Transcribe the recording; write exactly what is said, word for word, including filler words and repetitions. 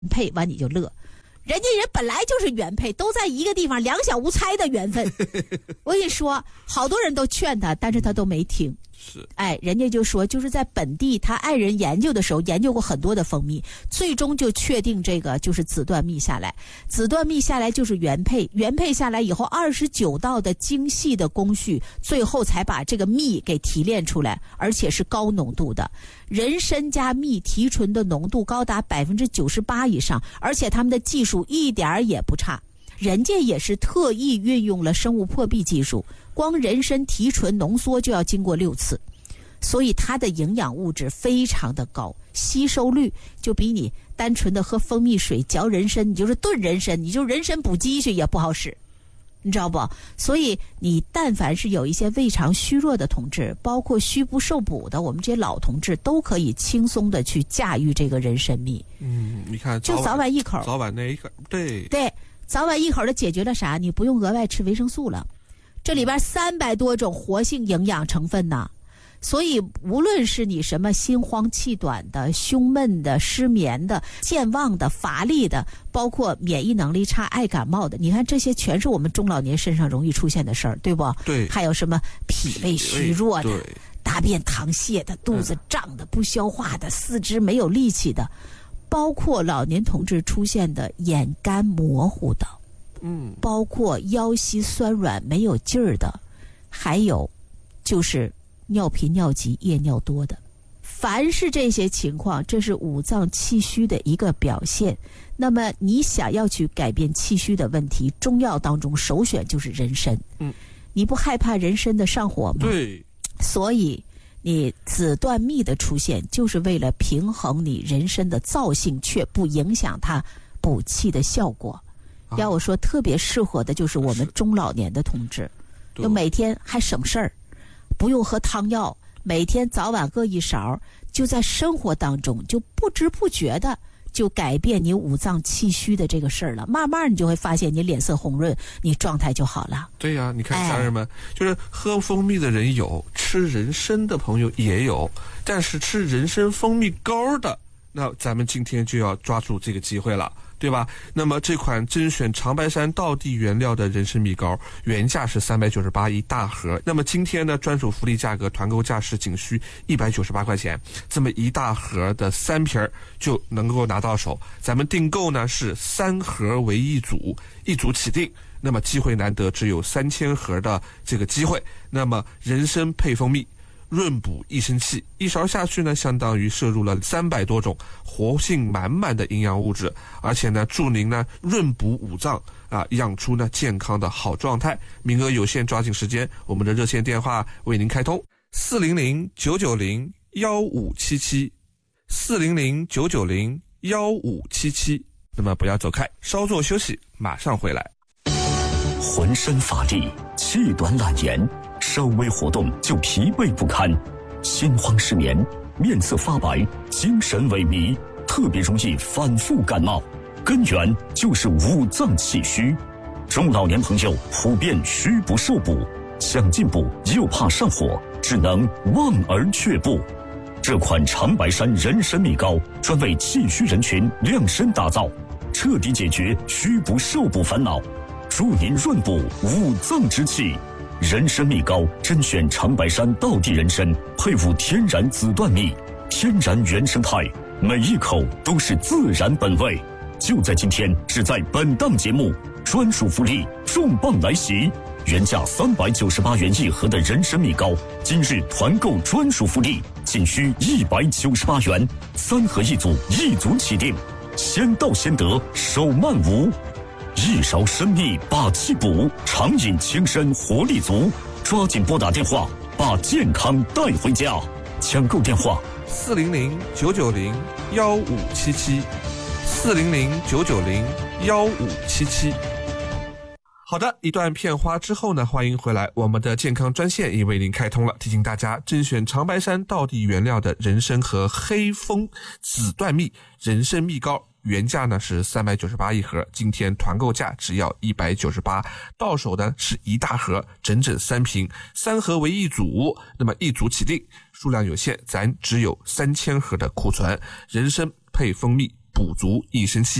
配，完你就乐。人家人本来就是原配，都在一个地方，两小无猜的缘分。我跟你说，好多人都劝他，但是他都没听。 是， 哎，人家就说，就是在本地他爱人研究的时候，研究过很多的蜂蜜，最终就确定这个就是紫缎蜜下来。紫缎蜜下来就是原配，原配下来以后，二十九道的精细的工序，最后才把这个蜜给提炼出来，而且是高浓度的。人参加蜜提纯的浓度高达百分之九十八以上，而且他们的技术一点也不差。人家也是特意运用了生物破壁技术，光人参提纯浓缩就要经过六次，所以它的营养物质非常的高，吸收率就比你单纯的喝蜂蜜水嚼人参，你就是炖人参，你就人参补鸡血也不好使，你知道不？所以你但凡是有一些胃肠虚弱的同志，包括虚不受补的，我们这些老同志都可以轻松的去驾驭这个人参蜜。 嗯，你看就早晚一口， 早晚那一口，对对。早晚一口的解决了啥？你不用额外吃维生素了，这里边三百多种活性营养成分呢，所以无论是你什么心慌气短的、胸闷的、失眠的、健忘的、乏力的，包括免疫能力差、爱感冒的，你看这些全是我们中老年身上容易出现的事儿，对不？ 对。 还有什么脾胃虚弱的、大便溏泻的、肚子胀的、不消化的、四肢没有力气的。包括老年同志出现的眼干模糊的， 嗯， 包括腰膝酸软没有劲儿的，还有就是尿频尿急夜尿多的。凡是这些情况，这是五脏气虚的一个表现。那么你想要去改变气虚的问题，中药当中首选就是人参。 嗯， 你不害怕人参的上火吗？ 对， 所以你紫缎蜜的出现就是为了平衡你人参的燥性，却不影响它补气的效果。啊、要我说特别适合的就是我们中老年的同志，就每天还省事儿，不用喝汤药，每天早晚各一勺，就在生活当中就不知不觉的就改变你五脏气虚的这个事儿了，慢慢你就会发现你脸色红润，你状态就好了。 对呀、啊，你看家人们、哎，就是喝蜂蜜的人有，吃人参的朋友也有，但是吃人参蜂蜜膏的，那咱们今天就要抓住这个机会了，对吧？那么这款甄选长白山道地原料的人参蜜膏，原价是三百九十八一大盒，那么今天呢专属福利价格，团购价是仅需一百九十八块钱，这么一大盒的三瓶就能够拿到手。咱们订购呢是三盒为一组，一组起订。那么机会难得，只有三千盒的这个机会。那么人参配蜂蜜，润补益生气，一勺下去呢，相当于摄入了三百多种活性满满的营养物质，而且呢，助您呢润补五脏啊，养出呢健康的好状态。名额有限，抓紧时间，我们的热线电话为您开通：四零零九九零幺五七七，四零零九九零幺五七七。那么不要走开，稍作休息，马上回来。 浑身乏力，气短懒言，稍微活动就疲惫不堪，心慌失眠，面色发白，精神萎靡，特别容易反复感冒，根源就是五脏气虚。中老年朋友普遍虚不受补，想进补又怕上火，只能望而却步。这款长白山人参蜜膏专为气虚人群量身打造，彻底解决虚不受补烦恼，助您润补五脏之气。人参蜜膏甄选长白山道地人参，配伍天然紫缎蜜，天然原生态，每一口都是自然本味。就在今天，只在本档节目，专属福利重磅来袭！原价三百九十八元一盒的人参蜜膏，今日团购专属福利，仅需一百九十八元，三盒一组，一组起订，先到先得，手慢无。一勺参蜜把气补，常饮轻身活力足，抓紧拨打电话，把健康带回家。抢购电话： 四零零九九零幺五七七，四零零九九零幺五七七。好的，一段片花之后呢，欢迎回来，我们的健康专线已为您开通了，提醒大家甄选长白山道地原料的人参和黑蜂紫缎蜜人参蜜膏，原价呢是三百九十八一盒，今天团购价只要一百九十八，到手呢是一大盒，整整三瓶，三盒为一组，那么一组起订，数量有限，咱只有三千盒的库存。人参配蜂蜜补足益生气。